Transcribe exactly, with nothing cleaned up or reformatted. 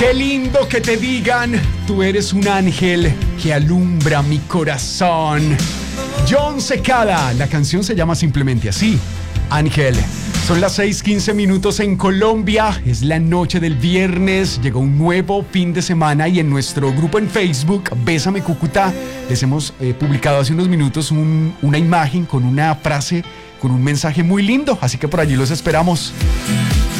Qué lindo que te digan, tú eres un ángel que alumbra mi corazón. Jon Secada, la canción se llama simplemente así, Ángel. Son las seis quince minutos en Colombia, es la noche del viernes, llegó un nuevo fin de semana y en nuestro grupo en Facebook, Bésame Cúcuta, les hemos eh, publicado hace unos minutos un, una imagen con una frase, con un mensaje muy lindo, así que por allí los esperamos.